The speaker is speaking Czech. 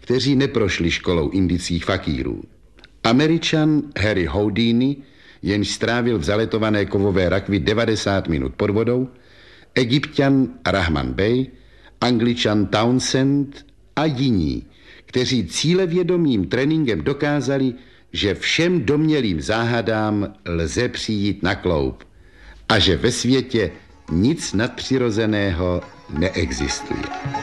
kteří neprošli školou indických fakírů. Američan Harry Houdini, jenž strávil v zaletované kovové rakvi 90 minut pod vodou, Egypťan Rahman Bey, Angličan Townsend a jiní, kteří cílevědomým tréninkem dokázali, že všem domnělým záhadám lze přijít na kloub a že ve světě nic nadpřirozeného neexistuje.